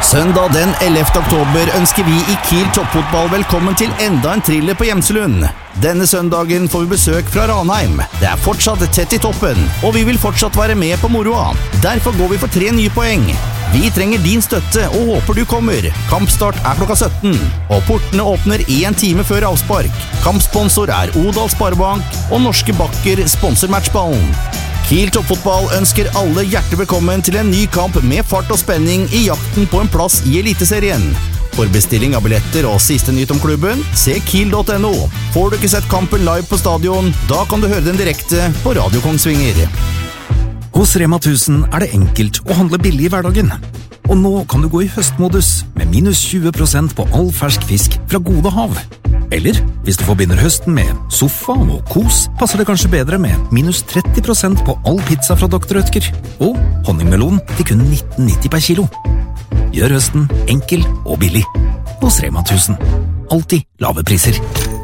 Søndag den 11. oktober ønsker vi i Kiel Toppfotball velkommen til enda en thriller på Gjemselund. Denne søndagen får vi besøk fra Ranheim. Det er fortsatt tett i toppen, og vi vil fortsatt være med på moroa. Derfor går vi for 3 nye poeng. Vi trenger din støtte og håper du kommer. Kampstart er klokka 17, og portene åpner 1 time før avspark. Kampsponsor er Odal Sparebank, og Norske Bakker sponser matchballen. Kiel Toppfotball ønsker alle hjertelig velkommen til en ny kamp med fart og spenning i jakten på en plass i Eliteserien. For bestilling av billetter og siste nytt om klubben, se kiel.no. Får du ikke sett kampen live på stadion, da kan du høre den direkte på Radio Kongsvinger. Hos Rema 1000 er det enkelt å handle billig i hverdagen. Og nå kan du gå i høstmodus med minus 20% på all fersk fisk fra Gode Hav. Eller, hvis du forbinder høsten med sofa og kos, passer det kanskje bedre med minus 30% på all pizza fra Dr. Rødtger. Og honningmelon til kun 19,90 per kilo. Gjør høsten enkel og billig. Hos Rema 1000. Alltid lave priser.